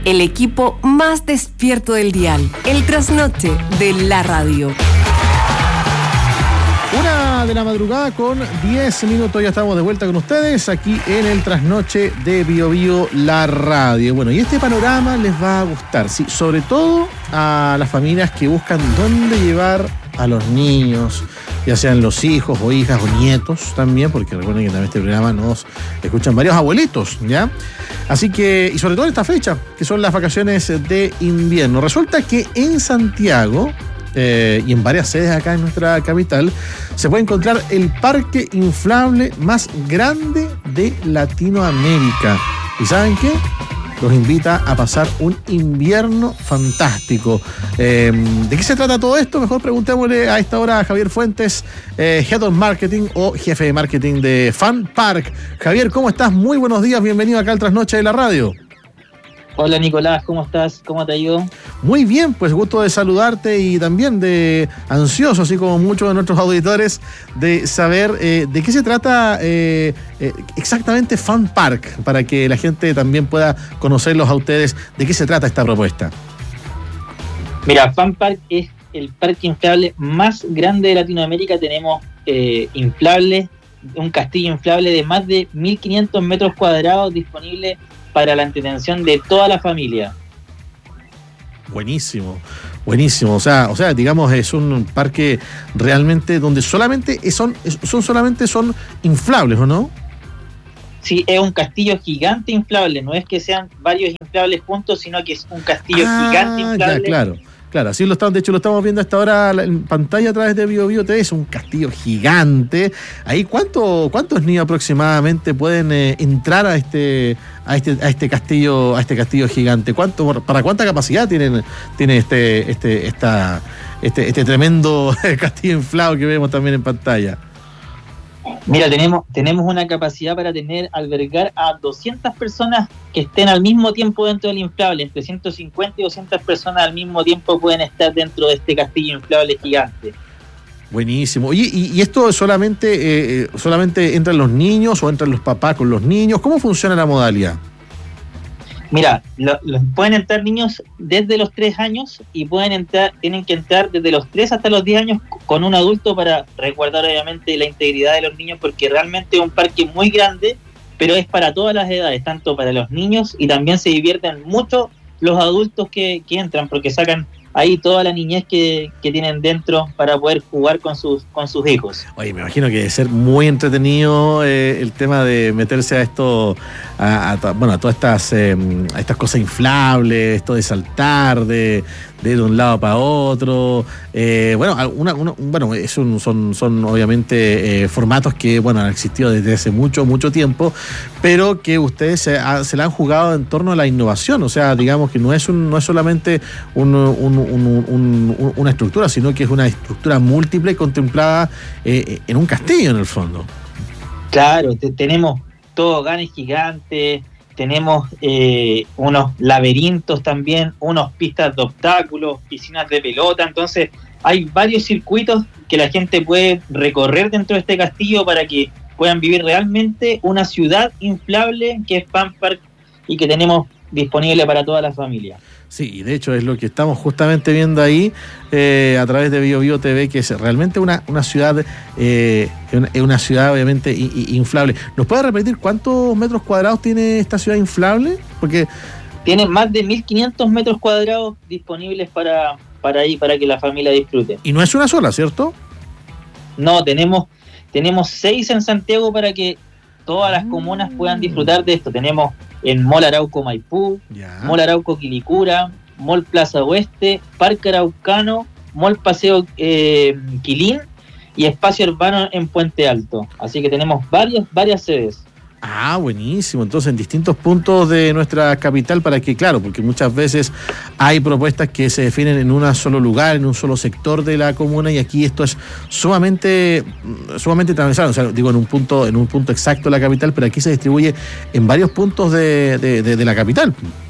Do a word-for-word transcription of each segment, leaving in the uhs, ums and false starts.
el equipo más despierto del dial, el trasnoche de la radio. Una de la madrugada con diez minutos, ya estamos de vuelta con ustedes aquí en el trasnoche de Bio Bio, la radio. Bueno, y este panorama les va a gustar, sí, sobre todo a las familias que buscan dónde llevar a los niños, ya sean los hijos o hijas o nietos también, porque recuerden que también este programa nos escuchan varios abuelitos, ¿ya? Así que, y sobre todo en esta fecha, que son las vacaciones de invierno. Resulta que en Santiago, Eh, y en varias sedes acá en nuestra capital, se puede encontrar el parque inflable más grande de Latinoamérica. ¿Y saben qué? Los invita a pasar un invierno fantástico. Eh, ¿De qué se trata todo esto? Mejor preguntémosle a esta hora a Javier Fuentes, eh, Head of Marketing o Jefe de Marketing de Fun Park. Javier, ¿cómo estás? Muy buenos días, bienvenido acá al Trasnoche de la Radio. Hola Nicolás, ¿cómo estás? ¿Cómo te ha ido? Muy bien, pues gusto de saludarte y también de ansioso, así como muchos de nuestros auditores, de saber eh, de qué se trata eh, eh, exactamente Fun Park, para que la gente también pueda conocerlos a ustedes. ¿De qué se trata esta propuesta? Mira, Fun Park es el parque inflable más grande de Latinoamérica. Tenemos eh, inflables, un castillo inflable de más de mil quinientos metros cuadrados disponible para la entretención de toda la familia. Buenísimo, buenísimo. O sea, o sea, digamos, es un parque realmente donde solamente son, son solamente son inflables, ¿o no? Sí, es un castillo gigante inflable. No es que sean varios inflables juntos, sino que es un castillo ah, gigante inflable. Ya, claro. Claro, así lo estamos, de hecho lo estamos viendo hasta ahora en pantalla a través de Bio Bio T V, es un castillo gigante. Ahí, ¿cuánto, cuántos niños aproximadamente pueden eh, entrar a este, a este, a este castillo, a este castillo gigante? ¿Cuánto, para cuánta capacidad tienen, tiene este, este, esta, este, este tremendo castillo inflado que vemos también en pantalla? Mira, tenemos, tenemos una capacidad para tener, albergar a doscientas personas que estén al mismo tiempo dentro del inflable. Entre ciento cincuenta y doscientas personas al mismo tiempo pueden estar dentro de este castillo inflable gigante. Buenísimo. Oye, ¿y, y esto solamente, eh, solamente entran los niños o entran los papás con los niños? ¿Cómo funciona la modalidad? Mira, lo, lo, pueden entrar niños desde los tres años y pueden entrar, tienen que entrar desde los tres hasta los diez años con un adulto para resguardar obviamente la integridad de los niños, porque realmente es un parque muy grande, pero es para todas las edades, tanto para los niños, y también se divierten mucho los adultos que, que entran, porque sacan ahí toda la niñez que, que tienen dentro para poder jugar con sus con sus hijos. Oye, me imagino que debe ser muy entretenido eh, el tema de meterse a esto, a, a, bueno, a todas estas, eh, a estas cosas inflables, esto de saltar de, de un lado para otro. Eh, bueno, una, una, bueno es un, son, son obviamente eh, formatos que bueno han existido desde hace mucho, mucho tiempo, pero que ustedes se, a, se la han jugado en torno a la innovación. O sea, digamos que no es, un, no es solamente un, un Un, un, un, una estructura, sino que es una estructura múltiple contemplada eh, en un castillo en el fondo. Claro, te, tenemos toboganes gigantes, tenemos eh, unos laberintos también, unos pistas de obstáculos, piscinas de pelota. Entonces hay varios circuitos que la gente puede recorrer dentro de este castillo para que puedan vivir realmente una ciudad inflable que es Fun Park y que tenemos disponible para toda la familia. Sí, y de hecho es lo que estamos justamente viendo ahí eh, a través de Bio Bio T V, que es realmente una, una ciudad, eh, una, una ciudad obviamente inflable. ¿Nos puede repetir cuántos metros cuadrados tiene esta ciudad inflable? Porque tiene más de mil quinientos metros cuadrados disponibles para, para ahí, para que la familia disfrute. Y no es una sola, ¿cierto? No, tenemos, tenemos seis en Santiago para que todas las comunas puedan disfrutar de esto. Tenemos en Mall Arauco Maipú, ya. Mall Arauco Quilicura, Mall Plaza Oeste, Parque Araucano, Mall Paseo eh, Quilín y Espacio Urbano en Puente Alto. Así que tenemos varios, varias sedes. Ah, buenísimo. Entonces, en distintos puntos de nuestra capital, para que, claro, porque muchas veces hay propuestas que se definen en un solo lugar, en un solo sector de la comuna, y aquí esto es sumamente, sumamente transversal. O sea, digo, en un punto, en un punto exacto de la capital, pero aquí se distribuye en varios puntos de, de, de, de la capital.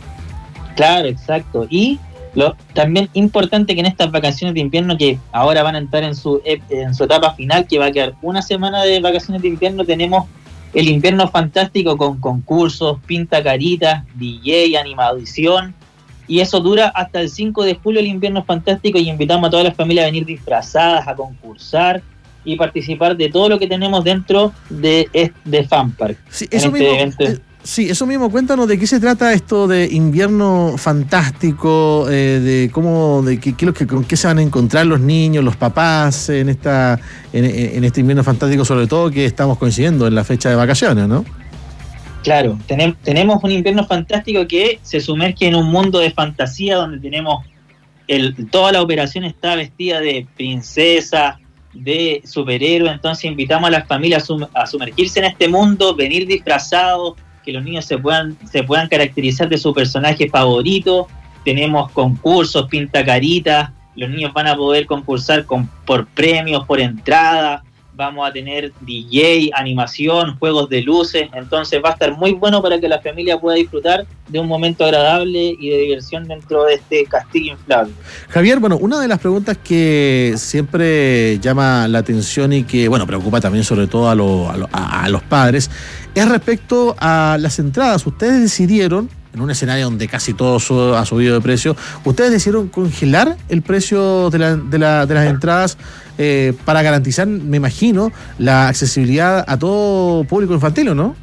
Claro, exacto. Y lo también importante que en estas vacaciones de invierno, que ahora van a entrar en su, en su etapa final, que va a quedar una semana de vacaciones de invierno, tenemos el invierno fantástico con concursos, pinta caritas, D J, animación, y eso dura hasta el cinco de julio, el invierno fantástico, y invitamos a todas las familias a venir disfrazadas, a concursar y participar de todo lo que tenemos dentro de, de Fan Park. Sí, eso mismo, eh, sí, eso mismo, cuéntanos de qué se trata esto de invierno fantástico, eh, de cómo, de qué, qué, qué, con qué se van a encontrar los niños, los papás en esta, en, en este invierno fantástico, sobre todo que estamos coincidiendo en la fecha de vacaciones, ¿no? Claro, tenemos, tenemos un invierno fantástico que se sumerge en un mundo de fantasía donde tenemos el, toda la operación está vestida de princesa, de superhéroe, entonces invitamos a las familias a sumergirse en este mundo, venir disfrazados, que los niños se puedan, se puedan caracterizar de su personaje favorito. Tenemos concursos, pintacaritas, los niños van a poder concursar con, por premios, por entrada, vamos a tener D J, animación, juegos de luces, entonces va a estar muy bueno para que la familia pueda disfrutar de un momento agradable y de diversión dentro de este castillo inflable. Javier, bueno, una de las preguntas que siempre llama la atención y que, bueno, preocupa también sobre todo a, lo, a, lo, a, a los padres, es respecto a las entradas. Ustedes decidieron, en un escenario donde casi todo su, ha subido de precio, ustedes decidieron congelar el precio de, la, de, la, de las entradas eh, para garantizar, me imagino, la accesibilidad a todo público infantil, ¿no?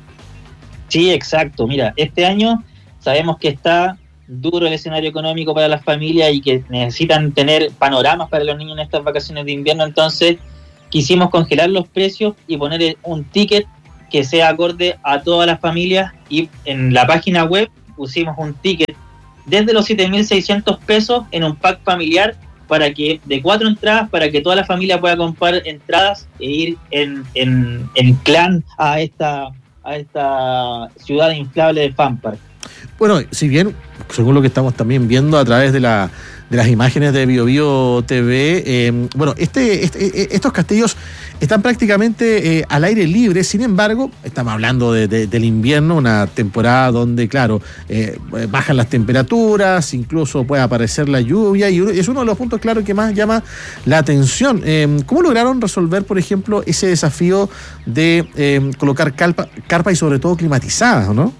Sí, exacto. Mira, este año sabemos que está duro el escenario económico para las familias y que necesitan tener panoramas para los niños en estas vacaciones de invierno, entonces quisimos congelar los precios y poner un ticket que sea acorde a todas las familias, y en la página web pusimos un ticket desde los siete mil seiscientos pesos en un pack familiar para que de cuatro entradas, para que toda la familia pueda comprar entradas e ir en, en, en clan a esta, a esta ciudad inflable de Fan Park. Bueno, si bien, según lo que estamos también viendo a través de la de las imágenes de BioBio T V, eh, bueno, este, este, estos castillos están prácticamente eh, al aire libre. Sin embargo, estamos hablando de, de, del invierno, una temporada donde, claro, eh, bajan las temperaturas, incluso puede aparecer la lluvia, y es uno de los puntos, claro, que más llama la atención. Eh, ¿Cómo lograron resolver, por ejemplo, ese desafío de eh, colocar carpa, carpa y sobre todo climatizadas, ¿no?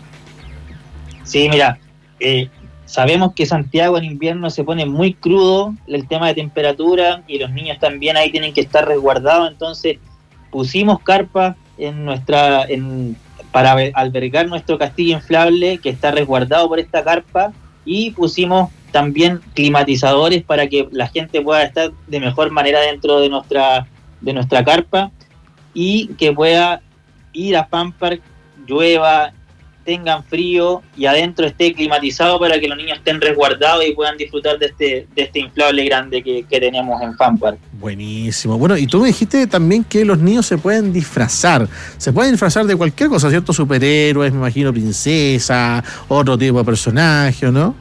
Sí, mira, eh, sabemos que Santiago en invierno se pone muy crudo el tema de temperatura, y los niños también ahí tienen que estar resguardados, entonces pusimos carpa en nuestra en, para albergar nuestro castillo inflable, que está resguardado por esta carpa, y pusimos también climatizadores para que la gente pueda estar de mejor manera dentro de nuestra de nuestra carpa y que pueda ir a Fan Park, llueva, tengan frío y adentro esté climatizado para que los niños estén resguardados y puedan disfrutar de este de este inflable grande que, que tenemos en Fan Park. Buenísimo. Bueno, y tú me dijiste también que los niños se pueden disfrazar. Se pueden disfrazar de cualquier cosa, ¿cierto? Superhéroes, me imagino, princesa, otro tipo de personaje, ¿no?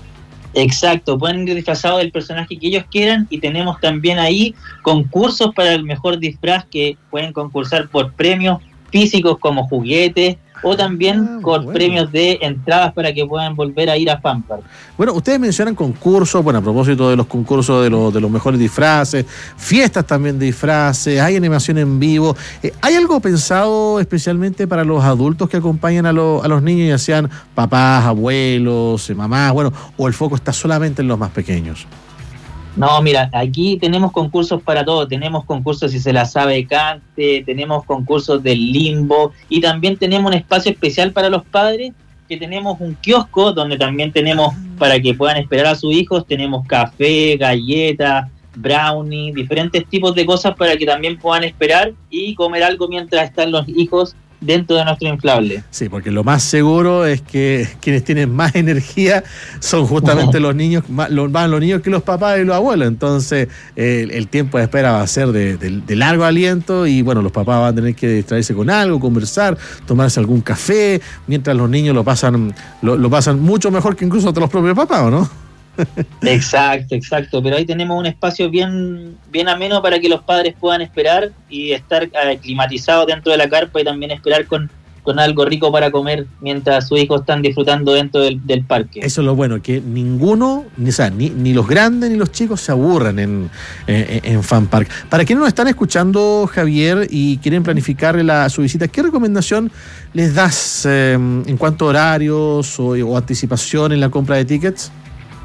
Exacto, pueden ir disfrazados del personaje que ellos quieran, y tenemos también ahí concursos para el mejor disfraz, que pueden concursar por premios físicos como juguetes, o también ah, con bueno. premios de entradas para que puedan volver a ir a Fan Park. Bueno, ustedes mencionan concursos, bueno, a propósito de los concursos de los, de los mejores disfraces, fiestas también de disfraces, hay animación en vivo. Eh, ¿Hay algo pensado especialmente para los adultos que acompañan a, lo, a los niños, ya sean papás, abuelos, mamás, bueno, o el foco está solamente en los más pequeños? No, mira, aquí tenemos concursos para todo, tenemos concursos si se la sabe cante, tenemos concursos del limbo, y también tenemos un espacio especial para los padres, que tenemos un kiosco donde también tenemos, para que puedan esperar a sus hijos, tenemos café, galletas, brownie, diferentes tipos de cosas para que también puedan esperar y comer algo mientras están los hijos dentro de nuestro inflable. Sí, porque lo más seguro es que quienes tienen más energía son justamente los niños, más los, más los niños que los papás y los abuelos. Entonces eh, el tiempo de espera va a ser de, de, de largo aliento, y bueno, los papás van a tener que distraerse con algo, conversar, tomarse algún café, mientras los niños lo pasan lo, lo pasan mucho mejor que incluso los propios papás, ¿o no? Exacto, exacto, pero ahí tenemos un espacio bien bien ameno para que los padres puedan esperar y estar eh, climatizados dentro de la carpa, y también esperar con, con algo rico para comer mientras sus hijos están disfrutando dentro del, del parque. Eso es lo bueno, que ninguno, ni, o sea, ni, ni los grandes ni los chicos se aburran en, en, en Fan Park. Para quienes nos están escuchando, Javier, y quieren planificar la, su visita, ¿qué recomendación les das eh, en cuanto a horarios o, o anticipación en la compra de tickets?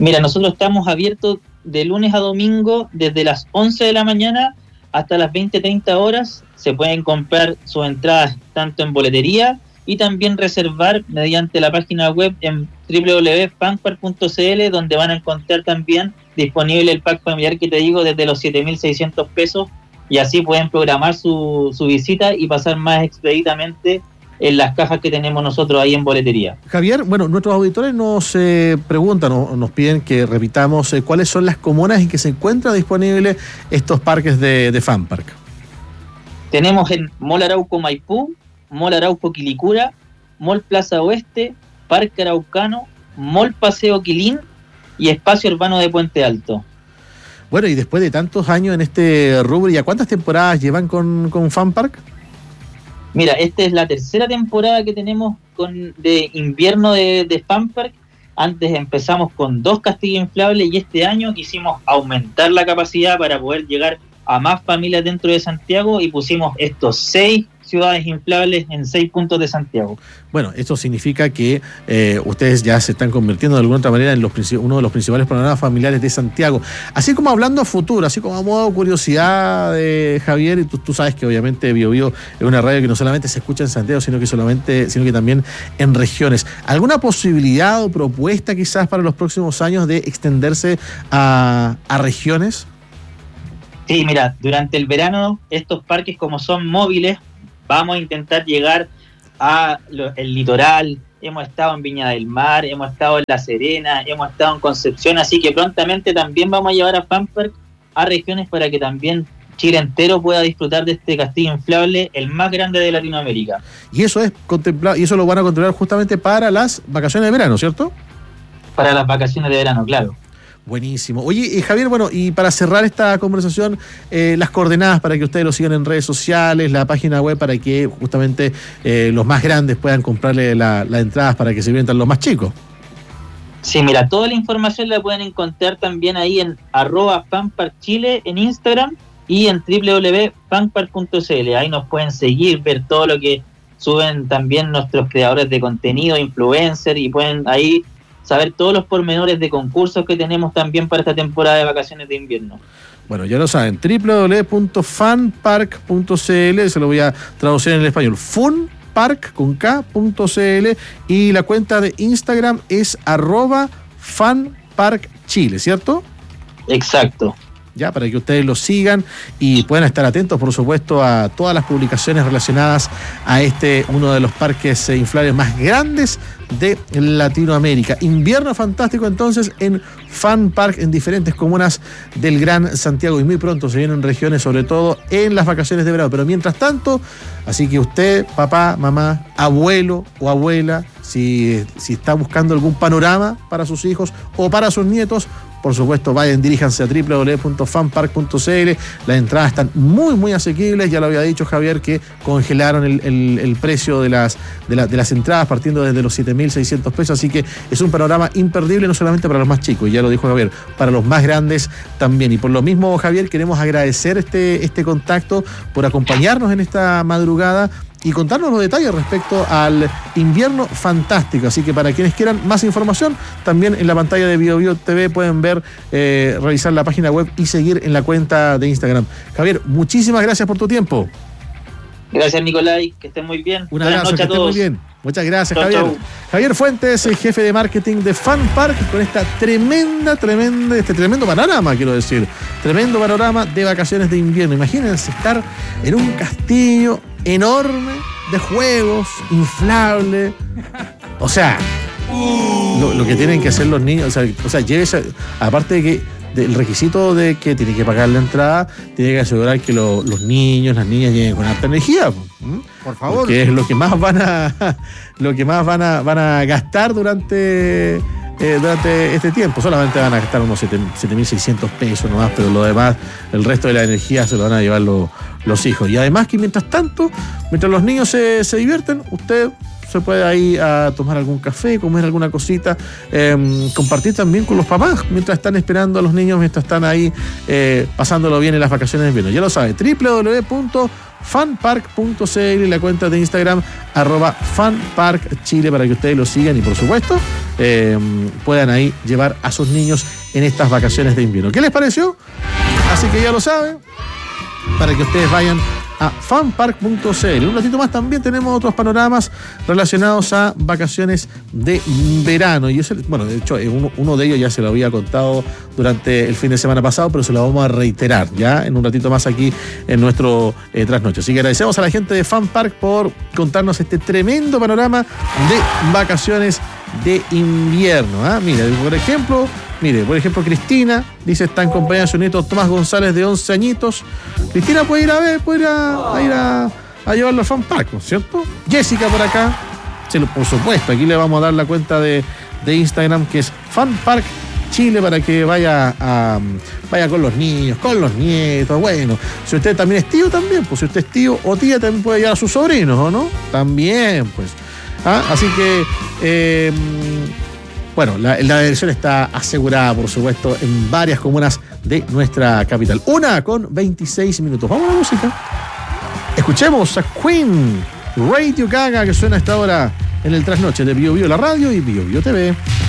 Mira, nosotros estamos abiertos de lunes a domingo desde las once de la mañana hasta las veinte treinta horas. Se pueden comprar sus entradas tanto en boletería y también reservar mediante la página web en doble u doble u doble u punto fanpark punto c l, donde van a encontrar también disponible el pack familiar que te digo desde los siete mil seiscientos pesos, y así pueden programar su, su visita y pasar más expeditamente en las cajas que tenemos nosotros ahí en boletería. Javier, bueno, nuestros auditores nos eh, preguntan o nos piden que repitamos eh, cuáles son las comunas en que se encuentran disponibles estos parques de, de FanPark. Tenemos en Mall Arauco Maipú, Mall Arauco Quilicura, Mall Plaza Oeste, Parque Araucano, Mall Paseo Quilín y Espacio Urbano de Puente Alto. Bueno, y después de tantos años en este rubro, ¿ya cuántas temporadas llevan con, con FanPark? Mira, esta es la tercera temporada que tenemos con de invierno de, de FanPark. Antes empezamos con dos castillos inflables y este año quisimos aumentar la capacidad para poder llegar a más familias dentro de Santiago y pusimos estos seis ciudades inflables en seis puntos de Santiago. Bueno, esto significa que eh, ustedes ya se están convirtiendo de alguna otra manera en los, uno de los principales panoramas familiares de Santiago. Así como hablando a futuro, así como a modo de curiosidad, de Javier, y tú, tú sabes que obviamente Bio Bio es una radio que no solamente se escucha en Santiago, sino que solamente, sino que también en regiones. ¿Alguna posibilidad o propuesta quizás para los próximos años de extenderse a, a regiones? Sí, mira, durante el verano estos parques, como son móviles, vamos a intentar llegar a lo, el litoral. Hemos estado en Viña del Mar, hemos estado en La Serena, hemos estado en Concepción, así que prontamente también vamos a llevar a FanPark a regiones para que también Chile entero pueda disfrutar de este castillo inflable, el más grande de Latinoamérica. Y eso es contemplado, y eso lo van a contemplar justamente para las vacaciones de verano, ¿cierto? Para las vacaciones de verano, claro. Buenísimo. Oye, eh, Javier, bueno, y para cerrar esta conversación, eh, las coordenadas para que ustedes lo sigan en redes sociales, la página web para que justamente eh, los más grandes puedan comprarle las la entradas para que se diviertan los más chicos. Sí, mira, toda la información la pueden encontrar también ahí en arroba fanpark chile en Instagram y en doble u doble u doble u punto fanpark punto c l. Ahí nos pueden seguir, ver todo lo que suben también nuestros creadores de contenido, influencers, y pueden ahí saber todos los pormenores de concursos que tenemos también para esta temporada de vacaciones de invierno. Bueno, ya lo saben, doble u doble u doble u punto fanpark punto c l, se lo voy a traducir en el español, funpark con K punto c l, y la cuenta de Instagram es arroba fanparkchile, ¿cierto? Exacto. Ya, para que ustedes lo sigan y puedan estar atentos, por supuesto, a todas las publicaciones relacionadas a este, uno de los parques inflables más grandes de Latinoamérica. Invierno fantástico entonces en FanPark en diferentes comunas del Gran Santiago, y muy pronto se vienen regiones, sobre todo en las vacaciones de verano. Pero mientras tanto, así que usted, papá, mamá, abuelo o abuela, si, si está buscando algún panorama para sus hijos o para sus nietos, por supuesto, vayan, diríjanse a doble u doble u doble u punto fanpark punto c l. Las entradas están muy, muy asequibles. Ya lo había dicho Javier, que congelaron el, el, el precio de las, de, la, de las entradas partiendo desde los siete mil seiscientos pesos. Así que es un panorama imperdible, no solamente para los más chicos, y ya lo dijo Javier, para los más grandes también. Y por lo mismo, Javier, queremos agradecer este, este contacto, por acompañarnos en esta madrugada y contarnos los detalles respecto al invierno fantástico. Así que para quienes quieran más información, también en la pantalla de Bio Bio T V pueden ver, eh, revisar la página web y seguir en la cuenta de Instagram. Javier, muchísimas gracias por tu tiempo. Gracias, Nicolai, que estén muy bien. Un abrazo, que estén muy bien. Muchas gracias, chau, Javier. Chau. Javier Fuentes, el jefe de marketing de FanPark, con esta tremenda, tremenda, este tremendo panorama, quiero decir, tremendo panorama de vacaciones de invierno. Imagínense estar en un castillo enorme de juegos, inflable. O sea, lo, lo que tienen que hacer los niños, o sea, o sea llévese, aparte de que del requisito de que tiene que pagar la entrada, tiene que asegurar que lo, los niños, las niñas lleguen con alta energía. ¿Mm? Por favor. Porque es lo que más van a lo que más van a van a gastar durante eh, durante este tiempo. Solamente van a gastar unos siete mil seiscientos pesos nomás, pero lo demás, el resto de la energía se lo van a llevar los, los hijos. Y además que mientras tanto, mientras los niños se, se divierten, usted se puede ahí a tomar algún café, comer alguna cosita, eh, compartir también con los papás mientras están esperando a los niños, mientras están ahí eh, pasándolo bien en las vacaciones de invierno. Ya lo sabe, doble u doble u doble u punto fanpark punto c l y la cuenta de Instagram arroba fanparkchile para que ustedes lo sigan y por supuesto eh, puedan ahí llevar a sus niños en estas vacaciones de invierno. ¿Qué les pareció? Así que ya lo saben, para que ustedes vayan a fanpark punto c l. Un ratito más también tenemos otros panoramas relacionados a vacaciones de verano. Y eso, bueno, de hecho, uno, uno de ellos ya se lo había contado durante el fin de semana pasado, pero se lo vamos a reiterar ya en un ratito más aquí en nuestro eh, trasnoche. Así que agradecemos a la gente de Fanpark por contarnos este tremendo panorama de vacaciones de invierno. ¿eh? Mira, por ejemplo, mire, por ejemplo, Cristina dice está en compañía de su nieto Tomás González de once añitos. Cristina puede ir a ver, puede ir a, a ir a, a llevarlo al Fanpark, ¿no es cierto? Jessica por acá, sí, por supuesto, aquí le vamos a dar la cuenta de, de Instagram que es Fanpark Chile para que vaya a, vaya con los niños, con los nietos. Bueno, si usted también es tío, también, pues si usted es tío o tía, también puede llevar a sus sobrinos, ¿o no? También, pues. ¿Ah? Así que, eh, bueno, la, la dirección está asegurada, por supuesto, en varias comunas de nuestra capital. Una con veintiséis minutos. Vamos a la música. Escuchemos a Queen, Radio Gaga, que suena a esta hora en el trasnoche de Bio Bio la radio y Bio Bio T V.